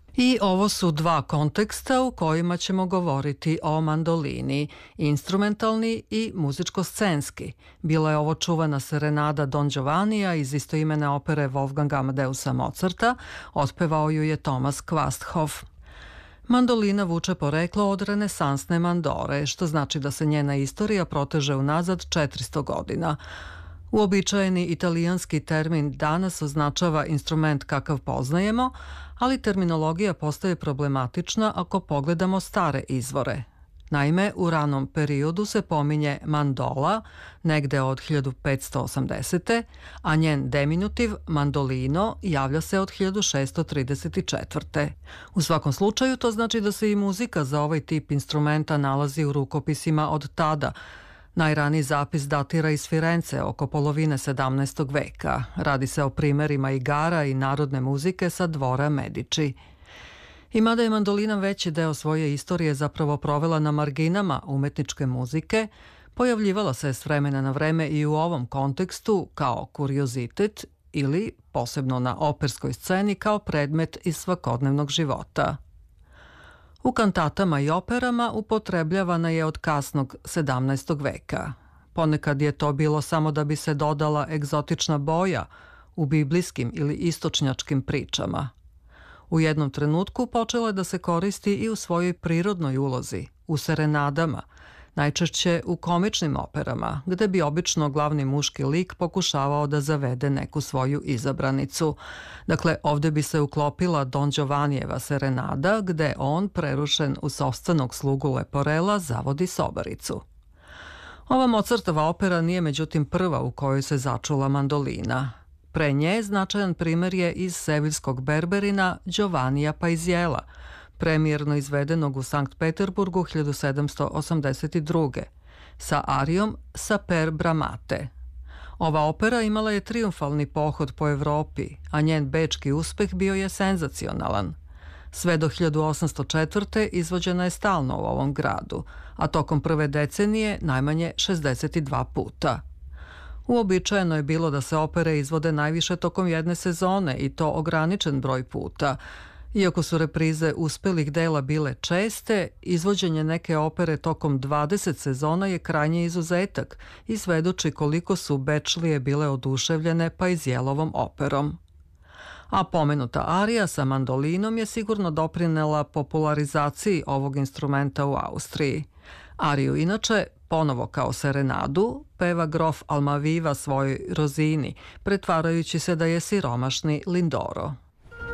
I ovo su dva konteksta u kojima ćemo govoriti o mandolini, instrumentalni i muzičko-scenski. Bila je ovo čuvana serenada Don Giovannija iz istoimene opere Wolfganga Amadeusa Mozarta, otpevao ju je Thomas Quasthoff. Mandolina vuče poreklo od renesansne mandore, što znači da se njena istorija proteže unazad 400 godina. Uobičajeni italijanski termin danas označava instrument kakav poznajemo, ali terminologija postaje problematična ako pogledamo stare izvore. Naime, u ranom periodu se pominje mandola, negde od 1580. a njen deminutiv mandolino javlja se od 1634. U svakom slučaju to znači da se i muzika za ovaj tip instrumenta nalazi u rukopisima od tada. Najraniji zapis datira iz Firence oko polovine 17. veka. Radi se o primerima igara i narodne muzike sa dvora Medici. I mada je mandolina veći deo svoje istorije zapravo provela na marginama umetničke muzike, pojavljivala se s vremena na vreme i u ovom kontekstu kao kuriozitet ili, posebno na operskoj sceni, kao predmet iz svakodnevnog života. U kantatama i operama upotrebljavana je od kasnog 17. veka. Ponekad je to bilo samo da bi se dodala egzotična boja u biblijskim ili istočnjačkim pričama. U jednom trenutku počela je da se koristi i u svojoj prirodnoj ulozi, u serenadama, najčešće u komičnim operama, gde bi obično glavni muški lik pokušavao da zavede neku svoju izabranicu. Dakle, ovde bi se uklopila Don Giovannijeva serenada, gde on, prerušen u sopstvenog slugu Leporela, zavodi sobaricu. Ova Mozartova opera nije međutim prva u kojoj se začula mandolina. Pre nje značajan primer je iz seviljskog berberina Giovannija Paisiela, premijerno izvedenog u Sankt Peterburgu 1782. sa arijom Saper Bramate. Ova opera imala je trijumfalni pohod po Evropi, a njen bečki uspeh bio je senzacionalan. Sve do 1804. izvođena je stalno u ovom gradu, a tokom prve decenije najmanje 62 puta. Uobičajeno je bilo da se opere izvode najviše tokom jedne sezone i to ograničen broj puta. Iako su reprize uspelih dela bile česte, izvođenje neke opere tokom 20 sezona je krajnje izuzetak i svedoči koliko su Bečlije bile oduševljene Paisielovom operom. A pomenuta arija sa mandolinom je sigurno doprinela popularizaciji ovog instrumenta u Austriji. Ariju inače, ponovo kao serenadu, peva grof Almaviva svojoj Rozini, pretvarajući se da je siromašni Lindoro.